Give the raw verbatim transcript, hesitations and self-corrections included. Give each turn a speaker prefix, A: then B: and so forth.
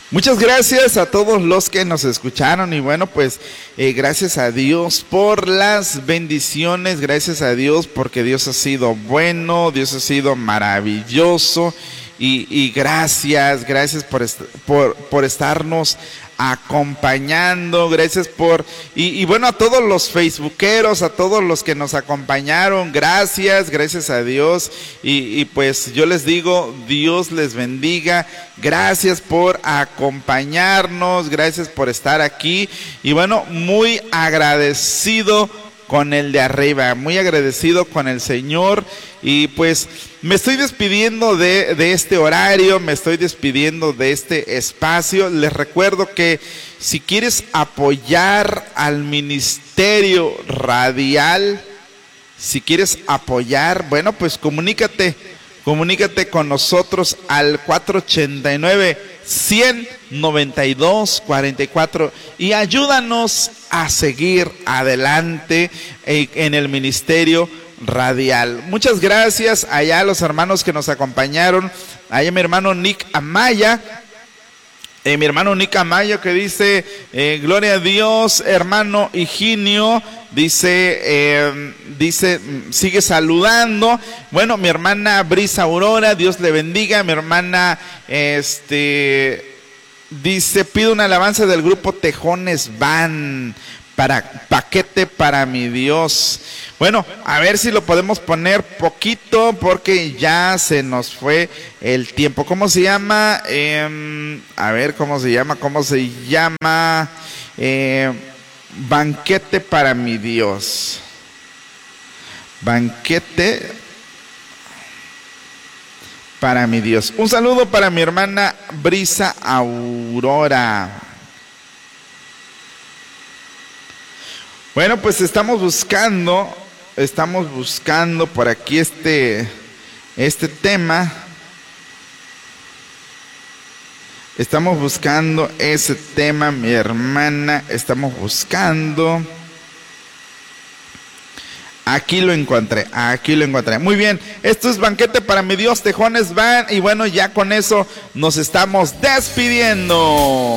A: Muchas gracias a todos los que nos escucharon y bueno, pues eh, gracias a Dios por las bendiciones, gracias a Dios porque Dios ha sido bueno, Dios ha sido maravilloso y, y gracias, gracias por, est por, por estarnos acompañando, gracias por, y, y bueno, a todos los facebookeros, a todos los que nos acompañaron, gracias, gracias a Dios, y, y pues yo les digo, Dios les bendiga, gracias por acompañarnos, gracias por estar aquí, y bueno, muy agradecido con el de arriba, muy agradecido con el Señor, y pues me estoy despidiendo de, de este horario, me estoy despidiendo de este espacio. Les recuerdo que si quieres apoyar al ministerio radial, si quieres apoyar, bueno, pues comunícate, comunícate con nosotros al cuatro ochenta y nueve, cien noventa y dos cuarenta y cuatro y ayúdanos a seguir adelante en el ministerio radial. Muchas gracias allá a los hermanos que nos acompañaron, allá mi hermano Nick Amaya, eh, mi hermano Nick Amaya que dice, eh, gloria a Dios, hermano Higinio, dice, eh, dice, sigue saludando, bueno, mi hermana Brisa Aurora, Dios le bendiga, mi hermana, este, dice, pido una alabanza del grupo Tejones Van, para paquete para mi Dios. Bueno, a ver si lo podemos poner poquito porque ya se nos fue el tiempo. ¿Cómo se llama? Eh, a ver, ¿cómo se llama? ¿Cómo se llama? Eh, banquete para mi Dios. Banquete para mi Dios. Un saludo para mi hermana Brisa Aurora. Bueno, pues estamos buscando, estamos buscando por aquí este, este tema. Estamos buscando ese tema, mi hermana, estamos buscando. Aquí lo encontré, aquí lo encontré. Muy bien, esto es Banquete para mi Dios, Tejones Van. Y bueno, ya con eso nos estamos despidiendo.